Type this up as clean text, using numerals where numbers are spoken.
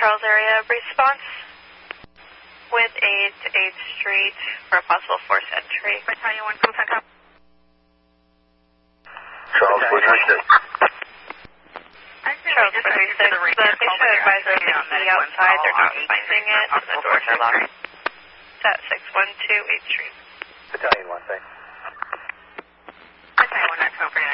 Charles area. Response with aid to 8th Street for a possible force entry. Battalion 1, come back up. Charles 436. Charles 436. The patient advisor is the outside. They're not finding it, and the doors are locked. At 612 8th Street. Battalion 1, thanks. Battalion 1, that's over.